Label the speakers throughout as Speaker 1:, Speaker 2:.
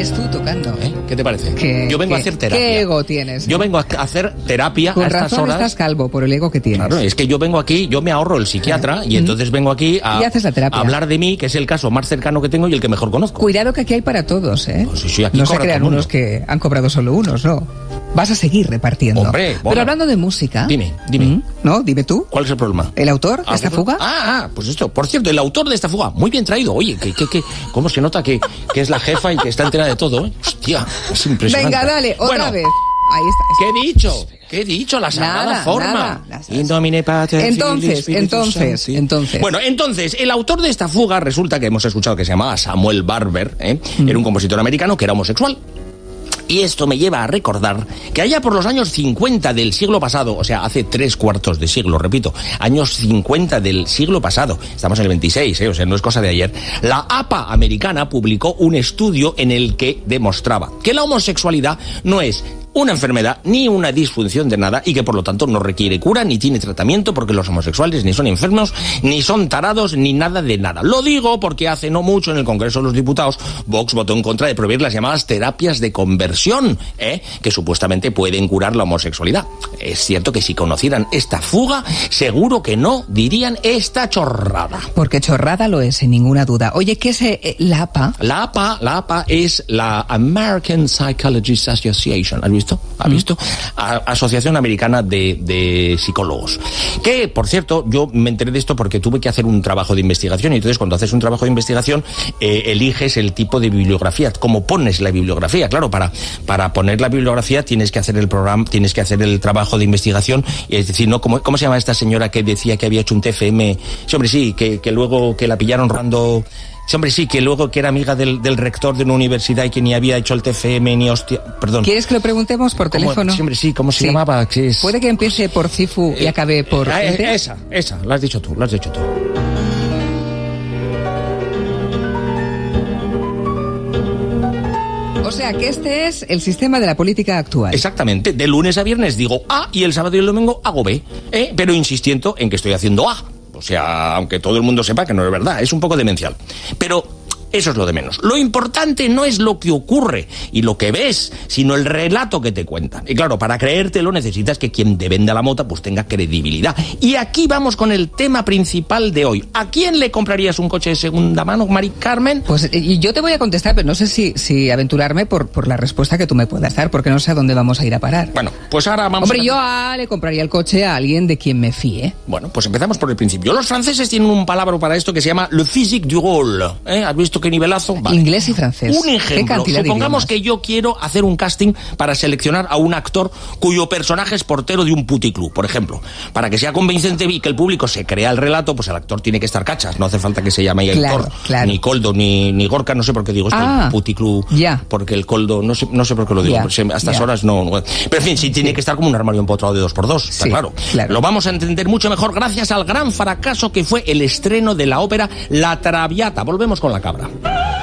Speaker 1: eres tú tocando.
Speaker 2: ¿Qué te parece? Yo vengo a hacer terapia.
Speaker 1: ¿Qué ego tienes?
Speaker 2: Yo vengo a hacer terapia
Speaker 1: Con
Speaker 2: a estas
Speaker 1: razón
Speaker 2: horas.
Speaker 1: estás calvo por el ego que tienes.
Speaker 2: Claro, es que yo vengo aquí, yo me ahorro el psiquiatra y entonces vengo aquí a
Speaker 1: Y haces la terapia.
Speaker 2: hablar de mí, que es el caso más cercano que tengo y el que mejor conozco.
Speaker 1: Cuidado que aquí hay para todos, ¿eh?
Speaker 2: Pues sí, aquí
Speaker 1: no se
Speaker 2: cobra
Speaker 1: crean
Speaker 2: todo el
Speaker 1: unos
Speaker 2: mundo.
Speaker 1: que han cobrado solo unos, no. Vas a seguir repartiendo.
Speaker 2: Hombre, bueno.
Speaker 1: Pero hablando de música...
Speaker 2: Dime.
Speaker 1: ¿No? Dime tú.
Speaker 2: ¿Cuál es el problema?
Speaker 1: ¿El autor de esta fuga?
Speaker 2: Pues esto. Por cierto, el autor de esta fuga, muy bien traído. Oye, ¿cómo se nota que es la jefa y que está entera de todo? Hostia, es impresionante.
Speaker 1: Venga, dale, otra vez. Ahí está.
Speaker 2: ¿Qué he dicho? La sagrada
Speaker 1: Nada,
Speaker 2: forma.
Speaker 1: nada.
Speaker 2: In nomine Patris,
Speaker 1: Entonces.
Speaker 2: Bueno, entonces, el autor de esta fuga resulta que hemos escuchado que se llamaba Samuel Barber, Era un compositor americano que era homosexual. Y esto me lleva a recordar que allá por los años 50 del siglo pasado, o sea, hace 3/4 de siglo, repito, años 50 del siglo pasado, estamos en el 26, o sea, no es cosa de ayer, la APA americana publicó un estudio en el que demostraba que la homosexualidad no es una enfermedad ni una disfunción de nada y que por lo tanto no requiere cura ni tiene tratamiento porque los homosexuales ni son enfermos, ni son tarados, ni nada de nada. Lo digo porque hace no mucho en el Congreso de los Diputados Vox votó en contra de prohibir las llamadas terapias de conversión, que supuestamente pueden curar la homosexualidad. Es cierto que si conocieran esta fuga, seguro que no dirían esta chorrada.
Speaker 1: Porque chorrada lo es, sin ninguna duda. Oye, ¿qué es la APA?
Speaker 2: La APA es la American Psychologists Association. ¿Has visto? Asociación Americana de Psicólogos. Que, por cierto, yo me enteré de esto porque tuve que hacer un trabajo de investigación y entonces cuando haces un trabajo de investigación eliges el tipo de bibliografía, cómo pones la bibliografía. Claro, para poner la bibliografía tienes que hacer el programa, tienes que hacer el trabajo de investigación, es decir, ¿no? ¿Cómo se llama esta señora que decía que había hecho un TFM? Sí, hombre, sí, que luego que la pillaron robando... Sí, hombre, sí, que luego que era amiga del rector de una universidad y que ni había hecho el TFM ni hostia... Perdón.
Speaker 1: ¿Quieres que lo preguntemos por teléfono?
Speaker 2: Sí, hombre, sí, ¿cómo se llamaba?
Speaker 1: Puede que empiece por Cifu y acabe por...
Speaker 2: Esa, la has dicho tú.
Speaker 1: O sea, que este es el sistema de la política actual.
Speaker 2: Exactamente. De lunes a viernes digo A y el sábado y el domingo hago B. Pero insistiendo en que estoy haciendo A. O sea, aunque todo el mundo sepa que no es verdad, es un poco demencial. Pero eso es lo de menos. Lo importante no es lo que ocurre y lo que ves, sino el relato que te cuentan. Y claro, para creértelo necesitas que quien te venda la mota pues tenga credibilidad. Y aquí vamos con el tema principal de hoy. ¿A quién le comprarías un coche de segunda mano, Mari Carmen?
Speaker 1: Pues yo te voy a contestar, pero no sé si aventurarme por la respuesta que tú me puedas dar, porque no sé a dónde vamos a ir a parar.
Speaker 2: Bueno, pues ahora vamos
Speaker 1: yo le compraría el coche a alguien de quien me fíe.
Speaker 2: Bueno, pues empezamos por el principio. Los franceses tienen un palabra para esto que se llama le physique du rôle. ¿Has visto qué nivelazo? Vale.
Speaker 1: Inglés y francés.
Speaker 2: Un ejemplo. Supongamos que yo quiero hacer un casting para seleccionar a un actor cuyo personaje es portero de un puticlub, por ejemplo. Para que sea convincente y que el público se crea el relato, pues el actor tiene que estar cachas. No hace falta que se llame Aitor, ni Coldo, ni Gorka. No sé por qué digo esto, puticlub.
Speaker 1: Ya.
Speaker 2: Porque el Coldo, no sé por qué lo digo. A estas horas no. Pero en fin, sí tiene que estar como un armario empotrado de 2x2. Está claro. Lo vamos a entender mucho mejor gracias al gran fracaso que fue el estreno de la ópera La Traviata. Volvemos con la cabra.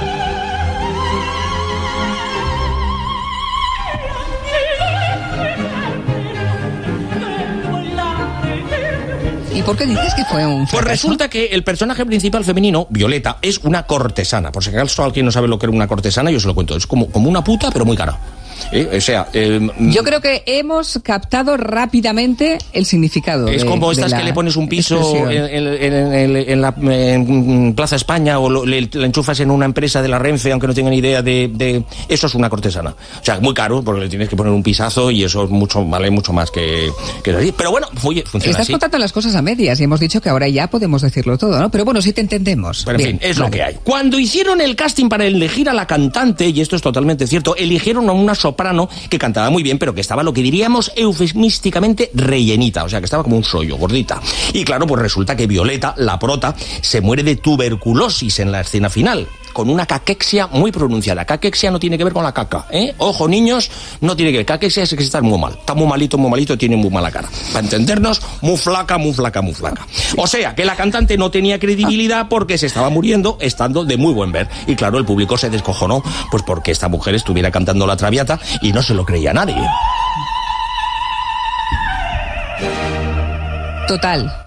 Speaker 1: ¿Y por qué dices que fue un fracaso?
Speaker 2: Pues resulta que el personaje principal femenino, Violeta, es una cortesana. Por si acaso alguien no sabe lo que era una cortesana, yo se lo cuento. Es como una puta, pero muy cara.
Speaker 1: Yo creo que hemos captado rápidamente el significado.
Speaker 2: Es como estas que le pones un piso en la Plaza España o la enchufas en una empresa de la Renfe, aunque no tengan idea de... Eso es una cortesana. O sea, muy caro, porque le tienes que poner un pisazo y eso vale mucho más que así. Pero bueno, oye, funciona
Speaker 1: Estás
Speaker 2: así.
Speaker 1: contando las cosas a medias y hemos dicho que ahora ya podemos decirlo todo, ¿no? Pero bueno, sí te entendemos.
Speaker 2: Pero en fin, es lo que hay. Cuando hicieron el casting para elegir a la cantante, y esto es totalmente cierto, eligieron a una soprano que cantaba muy bien, pero que estaba lo que diríamos eufemísticamente rellenita, o sea, que estaba como un sollo, gordita. Y claro, pues resulta que Violeta, la prota, se muere de tuberculosis en la escena final, con una caquexia muy pronunciada. Caquexia no tiene que ver con la caca, ¿eh? Ojo, niños, no tiene que ver. Caquexia es que está muy mal. Está muy malito, tiene muy mala cara. Para entendernos, muy flaca. O sea, que la cantante no tenía credibilidad porque se estaba muriendo estando de muy buen ver. Y claro, el público se descojonó, pues porque esta mujer estuviera cantando La Traviata y no se lo creía nadie.
Speaker 1: Total.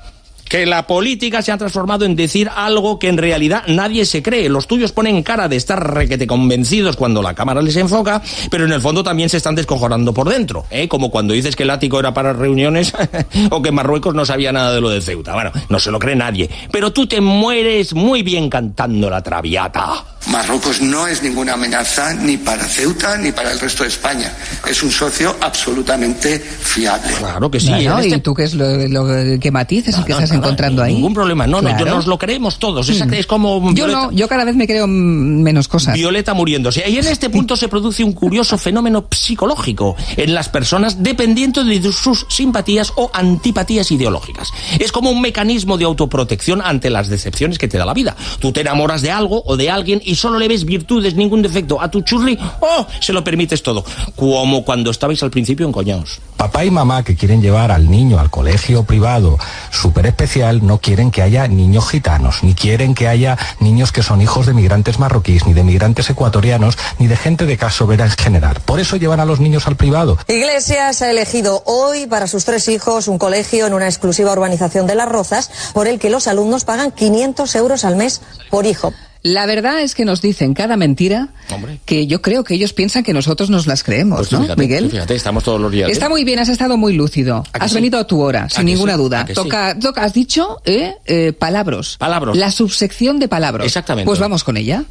Speaker 2: que la política se ha transformado en decir algo que en realidad nadie se cree. Los tuyos ponen cara de estar requete convencidos cuando la cámara les enfoca, pero en el fondo también se están descojonando por dentro, como cuando dices que el ático era para reuniones o que Marruecos no sabía nada de lo de Ceuta. Bueno, no se lo cree nadie, pero tú te mueres muy bien cantando la Traviata.
Speaker 3: Marruecos no es ninguna amenaza ni para Ceuta ni para el resto de España. Es un socio absolutamente fiable.
Speaker 2: Claro que sí.
Speaker 1: Bueno, ¿y tú qué es qué matiz es el que estás encontrando ahí?
Speaker 2: Ningún problema. No, claro. Nos lo creemos todos. Es como
Speaker 1: yo cada vez me creo menos cosas.
Speaker 2: Violeta muriéndose. Y en este punto se produce un curioso fenómeno psicológico en las personas dependiendo de sus simpatías o antipatías ideológicas. Es como un mecanismo de autoprotección ante las decepciones que te da la vida. Tú te enamoras de algo o de alguien y solo le ves virtudes, ningún defecto. A tu churri, se lo permites todo. Como cuando estabais al principio encoñados.
Speaker 4: Papá y mamá que quieren llevar al niño al colegio privado súper especial no quieren que haya niños gitanos, ni quieren que haya niños que son hijos de migrantes marroquíes, ni de migrantes ecuatorianos, ni de gente de clase obrera en general. Por eso llevan a los niños al privado.
Speaker 5: Iglesias ha elegido hoy para sus 3 hijos un colegio en una exclusiva urbanización de Las Rozas, por el que los alumnos pagan 500 euros al mes por hijo.
Speaker 1: La verdad es que nos dicen cada mentira.
Speaker 2: Hombre.
Speaker 1: Que yo creo que ellos piensan que nosotros nos las creemos,
Speaker 2: pues
Speaker 1: ¿no,
Speaker 2: fíjate,
Speaker 1: Miguel?
Speaker 2: Fíjate, estamos todos los días.
Speaker 1: Está muy bien, has estado muy lúcido. Has venido a tu hora, sin ninguna duda. Has dicho palabras.
Speaker 2: Palabras.
Speaker 1: La subsección de palabras.
Speaker 2: Exactamente.
Speaker 1: Pues vamos con ella.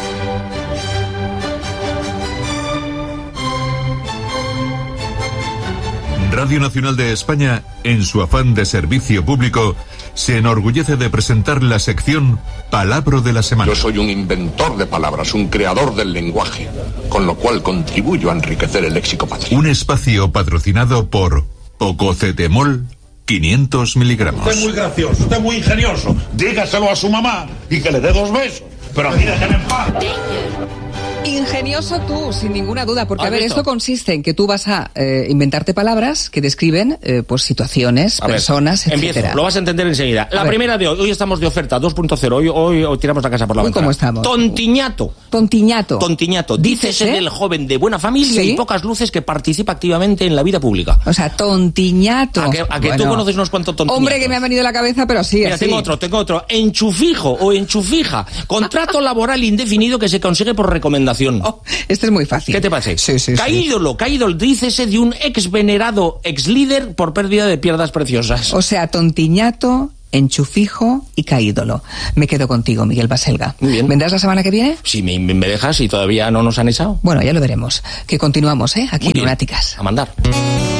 Speaker 6: Radio Nacional de España, en su afán de servicio público, se enorgullece de presentar la sección Palabra de la Semana.
Speaker 7: Yo soy un inventor de palabras, un creador del lenguaje, con lo cual contribuyo a enriquecer el léxico patrio.
Speaker 6: Un espacio patrocinado por Pococetemol 500 miligramos.
Speaker 8: Usted es muy gracioso, usted es muy ingenioso. Dígaselo a su mamá y que le dé 2 besos. Pero a mí déjeme en paz.
Speaker 1: Ingenioso tú, sin ninguna duda, porque a ver, esto consiste en que tú vas a inventarte palabras que describen pues situaciones, personas, etcétera.
Speaker 2: Empiezo, lo vas a entender enseguida. La primera de hoy estamos de oferta 2.0, hoy tiramos la casa por la ventana.
Speaker 1: ¿Cómo estamos?
Speaker 2: Tontiñato. Dícese del joven de buena familia y pocas luces que participa activamente en la vida pública.
Speaker 1: O sea, tontiñato.
Speaker 2: ¿A que bueno, tú conoces unos cuantos tontiñatos?
Speaker 1: Hombre, que me ha venido a la cabeza, pero sí,
Speaker 2: mira,
Speaker 1: así.
Speaker 2: Tengo otro. Enchufijo o enchufija. Contrato laboral indefinido que se consigue por recomendación.
Speaker 1: Este es muy fácil.
Speaker 2: ¿Qué te parece?
Speaker 1: Sí.
Speaker 2: Caídolo, dícese de un ex venerado ex líder por pérdida de piernas preciosas.
Speaker 1: O sea, tontiñato, enchufijo y caídolo. Me quedo contigo, Miguel Baselga.
Speaker 2: Muy bien.
Speaker 1: ¿Vendrás la semana que viene?
Speaker 2: Si me dejas y todavía no nos han echado.
Speaker 1: Bueno, ya lo veremos. Que continuamos, aquí en Lunáticas.
Speaker 2: A mandar.